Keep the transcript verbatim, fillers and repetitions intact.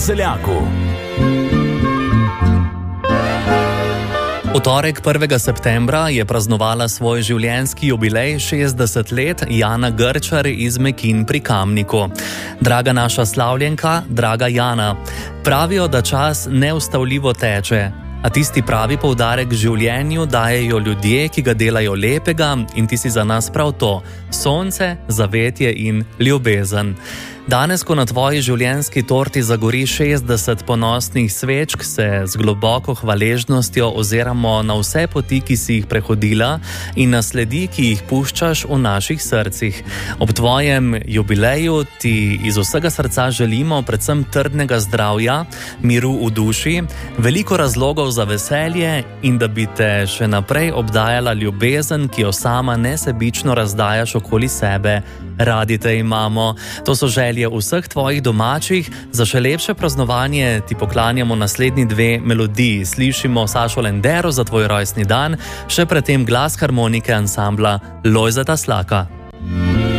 Seljaku. V torek prvega septembra je praznovala svoj življenjski jubilej šestdeset let Jana Grčar iz Mekin pri Kamniku. Draga naša slavljenka, draga Jana, pravijo, da čas neustavljivo teče, a tisti pravi poudarek življenju dajejo ljudje, ki ga delajo lepega, in ti si za nas prav to: sonce, zavetje in ljubezen. Danes, ko na tvoji življenjski torti zagori šestdeset ponosnih svečk, se z globoko hvaležnostjo oziramo na vse poti, ki si jih prehodila, in na sledi, ki jih puščaš v naših srcih. Ob tvojem jubileju ti iz vsega srca želimo predvsem trdnega zdravja, miru v duši, veliko razlogov za veselje in da bi te še naprej obdajala ljubezen, ki jo sama nesebično razdajaš okoli sebe. Radi te imamo. To so želje vseh tvojih domačih. Za še lepše praznovanje ti poklanjamo naslednji dve melodiji. Slišimo Sašo Lendero za tvoj rojstni dan, še predtem glas harmonike ansambla Lojzeta Slaka.